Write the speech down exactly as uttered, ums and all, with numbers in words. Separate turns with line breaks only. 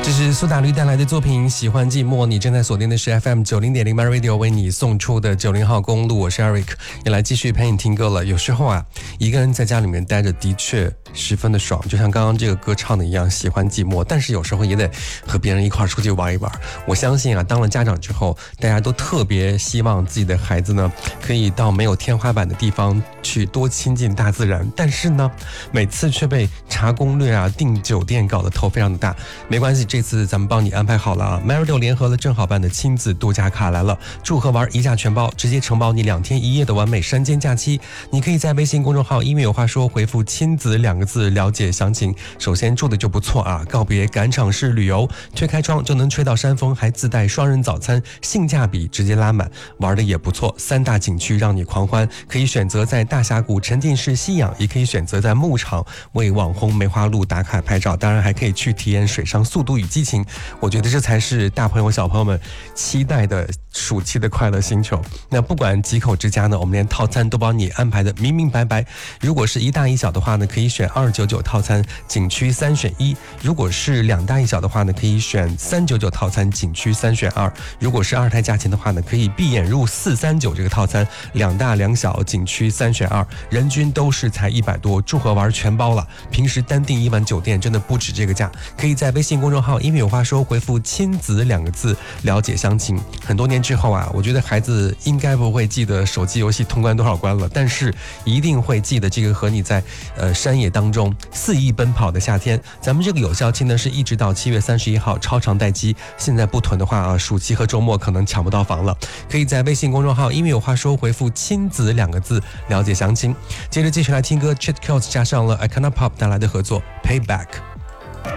这是苏打绿带来的作品《喜欢寂寞》，你正在锁定的是 F M 九零点零 My Radio 为你送出的九零号公路，我是 Eric， 也来继续陪你听歌了。有时候啊，一个人在家里面待着的确十分的爽，就像刚刚这个歌唱的一样，喜欢寂寞，但是有时候也得和别人一块出去玩一玩。我相信啊，当了家长之后，大家都特别希望自己的孩子呢，可以到没有天花板的地方去多亲近大自然，但是呢，每次却被查攻略啊、订酒店搞得头非常的大。没关系，这次咱们帮你安排好了啊 ！My Radio 联合了正好办的亲子度假卡来了，住和玩一价全包，直接承包你两天一夜的完美山间假期。你可以在微信公众号音乐有话说回复亲子两个字了解详情。首先住的就不错啊，告别赶场式旅游，推开窗就能吹到山峰，还自带双人早餐，性价比直接拉满，玩的也不错。三大景区让你狂欢，可以选择在大峡谷沉浸式吸氧，也可以选择在牧场为网红梅花鹿打卡拍照，当然还可以去体验水上速度与激情。我觉得这才是大朋友小朋友们期待的暑期的快乐星球。那不管几口之家呢，我们连套餐都帮你安排的明明白白。如果是一大一小的话呢，可以选二九九套餐，景区三选一；如果是两大一小的话呢，可以选三九九套餐，景区三选二；如果是二胎价钱的话呢，可以闭眼入四三九这个套餐，两大两小，景区三选二，人均都是才一百多，住和玩全包了。平时单订一晚酒店真的不止这个价，可以在微信公众号音乐有话说回复亲子两个字了解详情。很多年之后啊，我觉得孩子应该不会记得手机游戏通关多少关了，但是一定会记得这个和你在呃山野当中肆意奔跑的夏天。咱们这个有效期呢是一直到七月三十一号，超长待机。现在不囤的话啊，暑期和周末可能抢不到房了。可以在微信公众号音乐有话说回复亲子两个字了解详情。接着继续来听歌 ，Cheat Codes 加上了 I Cannot Pop 带来的合作 Payback。